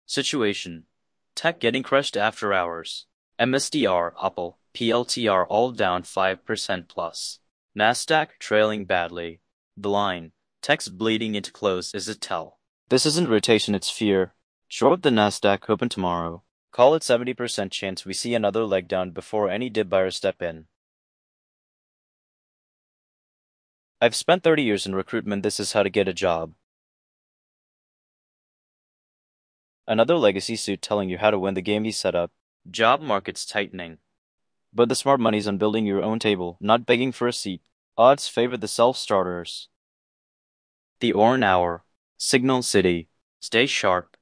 Situation. Tech getting crushed after hours. MSDR, Apple, PLTR all down 5% plus. Nasdaq trailing badly. The line. Tech's bleeding into close is a tell. This isn't rotation, it's fear. Short the Nasdaq open tomorrow. Call it 70% chance we see another leg down before any dip buyers step in. I've spent 30 years in recruitment. This is how to get a job. Another legacy suit telling you how to win the game you set up. Job market's tightening. But the smart money's on building your own table, not begging for a seat. Odds favor the self-starters. The Orn Hour. Signal City. Stay sharp.